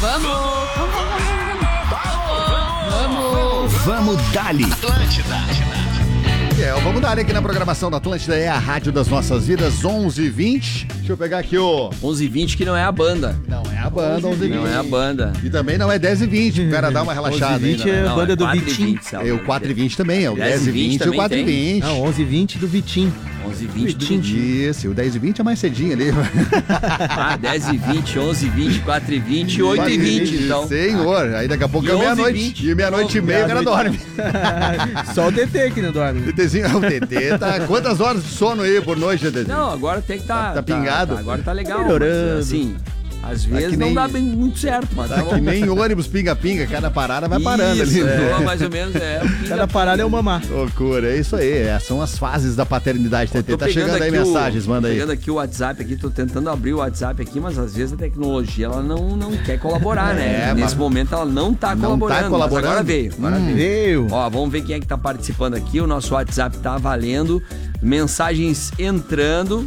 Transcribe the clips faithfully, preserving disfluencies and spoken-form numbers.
Vamos! Vamos! Vamos dali! Atlântida. É, vamos dar aqui na programação da Atlântida, é a rádio das nossas vidas, onze e vinte. Deixa eu pegar aqui o... onze e vinte que não é a banda. Não é a banda, onze e vinte. Não é a banda. E também não é dez e vinte, o cara dá uma relaxada. onze e vinte aí, é não, a banda do quatro e Vitinho. vinte, é o quatro e vinte também, é o dez e vinte e o quatro e vinte. Não, onze e vinte do Vitinho. onze e vinte do Vitinho. Vitinho. Isso, e o dez e vinte é mais cedinho ali. Ah, dez e vinte, onze e vinte, quatro e vinte e oito e vinte, então. Senhor, aí daqui a pouco E é onze e meia-noite. vinte. E meia-noite e meia o cara dorme. Só o T T que não dorme. TTzinho, o T T tá... Quantas horas de sono aí por noite, T T? Não, agora tem que tá... Tá- tá pingado? tá- agora tá legal. Melhorando. Mas, assim, às vezes que não nem- dá bem muito certo, mas Tá tá que bom. nem ônibus pinga-pinga, cada parada vai parando Isso, ali. é, mais ou menos, é. pinga- Cada parada é o mamar. Loucura, é isso aí, é, são as fases da paternidade, T T. Tô Tá pegando chegando aí aqui o- mensagens, manda aí. Pegando aqui o WhatsApp aqui, tô tentando abrir o WhatsApp aqui, mas às vezes a tecnologia ela não, não quer colaborar, né? É, Nesse mas- momento ela não tá Não tá colaborando, mas colaborando? agora veio, agora Hum. veio. Veio. Ó, vamos ver quem é que tá participando aqui. O nosso WhatsApp tá valendo. Mensagens entrando.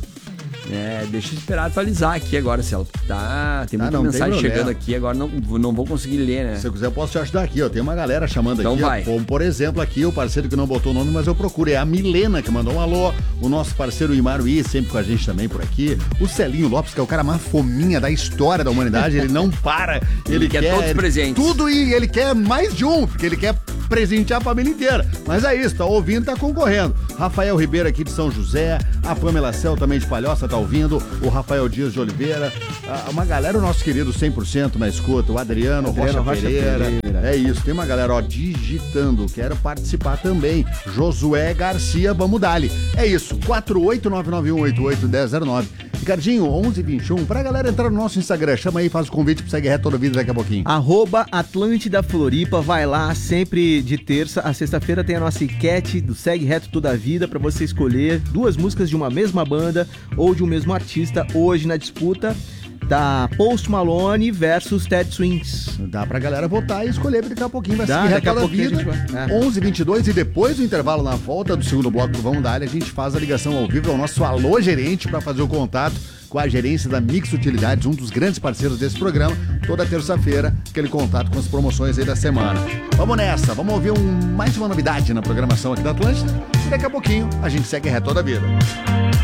É, deixa eu esperar atualizar aqui agora, se ela tá. Tem Ah, muita não tem mensagem problema. chegando aqui, agora não, não vou conseguir ler, né? Se eu quiser, eu posso te ajudar aqui, ó. Tem uma galera chamando Então aqui, ó. vai. Como, por exemplo, aqui, o parceiro que não botou o nome, mas eu procuro. É a Milena, que mandou um alô. O nosso parceiro Imaruí, sempre com a gente também por aqui. O Celinho Lopes, que é o cara mais fominha da história da humanidade. Ele não para. Ele, Ele quer todos os presentes. Tudo e ele quer mais de um, porque ele quer presentear a família inteira. Mas é isso, tá ouvindo, tá concorrendo. Rafael Ribeiro aqui de São José. A Pamela Cel também de Palhoça tá ouvindo. O Rafael Dias de Oliveira. Ah, uma galera, o nosso querido cem por cento na escuta. O Adriano, Adriano Rocha, Rocha Pereira. Pereira. É isso, tem uma galera, ó, digitando. Quero participar também. Josué Garcia, vamos dali. É isso, quatro oito nove nove um oito oito um zero zero nove. Ricardinho, onze e vinte e um. Pra galera entrar no nosso Instagram, chama aí, faz o convite pro Segue Reto Toda Vida daqui a pouquinho. Arroba Atlântida Floripa, vai lá, sempre de terça a sexta-feira tem a nossa enquete do Segue Reto Toda a Vida pra você escolher duas músicas de uma mesma banda ou de um mesmo artista. Hoje na disputa da Post Malone versus Ted Swings. Dá pra galera votar e escolher, porque daqui a pouquinho vai Dá, seguir daqui a Reto Toda pouquinho a Vida. gente vai- é. onze e vinte e dois e depois do intervalo na volta do segundo bloco do Vamos Dali, a gente faz a ligação ao vivo ao nosso alô gerente pra fazer o contato com a gerência da Mix Utilidades, um dos grandes parceiros desse programa, toda terça-feira, aquele contato com as promoções aí da semana. Vamos nessa, vamos ouvir um, mais uma novidade na programação aqui da Atlântida e daqui a pouquinho a gente segue Reto Toda Vida.